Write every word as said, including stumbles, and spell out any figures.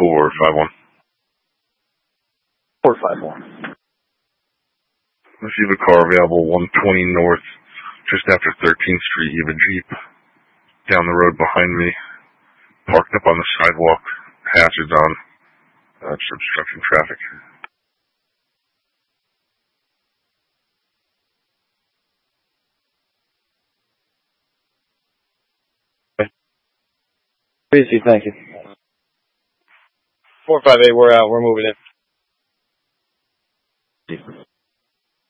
four five one. four five one. If you have a car available, one twenty north, just after thirteenth Street, you have a Jeep down the road behind me, parked up on the sidewalk, hazards on, uh, just obstructing traffic. Easy, thank you. four five eight, we're out. We're moving in.